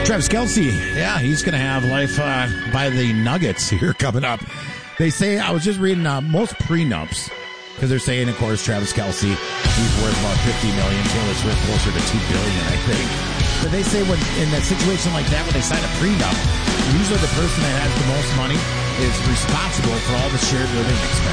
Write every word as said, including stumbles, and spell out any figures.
Travis Kelce, yeah, he's going to have life uh, by the Nuggets here coming up. They say, I was just reading uh, most prenups, because they're saying, of course, Travis Kelce, he's worth about fifty million dollars. Taylor Swift closer to two billion dollars, I think. But they say when in a situation like that, when they sign a prenup, usually the person that has the most money is responsible for all the shared living expenses.